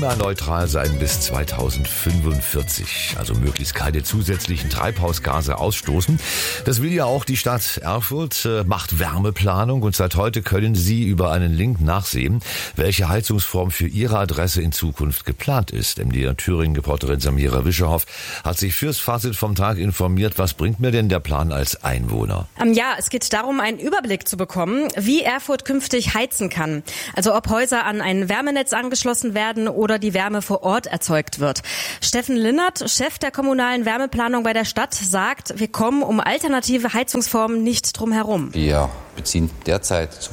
klimaneutral sein bis 2045. Also möglichst keine zusätzlichen Treibhausgase ausstoßen. Das will ja auch die Stadt Erfurt, macht Wärmeplanung und seit heute können Sie über einen Link nachsehen, welche Heizungsform für Ihre Adresse in Zukunft geplant ist. MDR Thüringen-Reporterin Samira Wischerhoff hat sich fürs Fazit vom Tag informiert. Was bringt mir denn der Plan als Einwohner? Ja, es geht darum, einen Überblick zu bekommen, wie Erfurt künftig heizen kann. Also ob Häuser an ein Wärmenetz angeschlossen werden oder die Wärme vor Ort erzeugt wird. Steffen Linnert, Chef der kommunalen Wärmeplanung bei der Stadt, sagt, wir kommen um alternative Heizungsformen nicht drum herum. Wir beziehen derzeit zu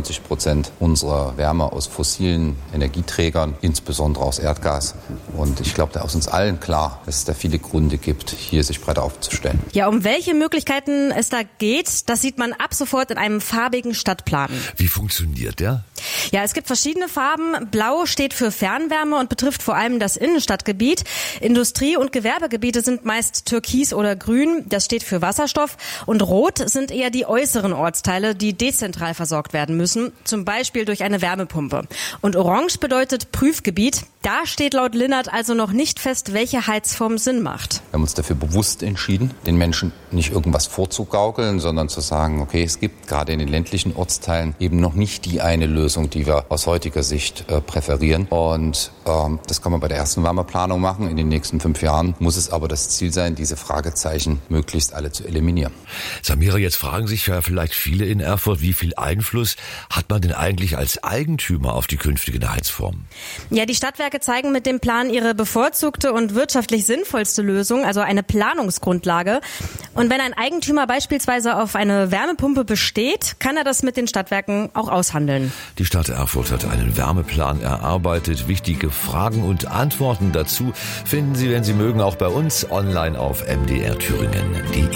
95% unserer Wärme aus fossilen Energieträgern, insbesondere aus Erdgas. Und ich glaube, da ist uns allen klar, dass es da viele Gründe gibt, hier sich breiter aufzustellen. Ja, um welche Möglichkeiten es da geht, das sieht man ab sofort in einem farbigen Stadtplan. Wie funktioniert der? Ja, es gibt verschiedene Farben. Blau steht für Fernwärme und betrifft vor allem das Innenstadtgebiet. Industrie- und Gewerbegebiete sind meist türkis oder grün. Das steht für Wasserstoff. Und rot sind eher die äußeren Ortsteile, die dezentral versorgt werden müssen, zum Beispiel durch eine Wärmepumpe. Und orange bedeutet Prüfgebiet. Da steht laut Linnert also noch nicht fest, welche Heizform Sinn macht. Wir haben uns dafür bewusst entschieden, den Menschen nicht irgendwas vorzugaukeln, sondern zu sagen, okay, es gibt gerade in den ländlichen Ortsteilen eben noch nicht die eine Lösung, die wir aus heutiger Sicht präferieren. Und das kann man bei der ersten Wärmeplanung machen. In den nächsten 5 Jahren muss es aber das Ziel sein, diese Fragezeichen möglichst alle zu eliminieren. Samira, jetzt fragen sich ja vielleicht viele in Erfurt, wie viel Einfluss hat man denn eigentlich als Eigentümer auf die künftigen Heizformen? Ja, die Stadtwerke zeigen mit dem Plan ihre bevorzugte und wirtschaftlich sinnvollste Lösung, also eine Planungsgrundlage. Und wenn ein Eigentümer beispielsweise auf eine Wärmepumpe besteht, kann er das mit den Stadtwerken auch aushandeln. Die Stadt Erfurt hat einen Wärmeplan erarbeitet. Wichtige Fragen und Antworten dazu finden Sie, wenn Sie mögen, auch bei uns online auf mdrthüringen.de.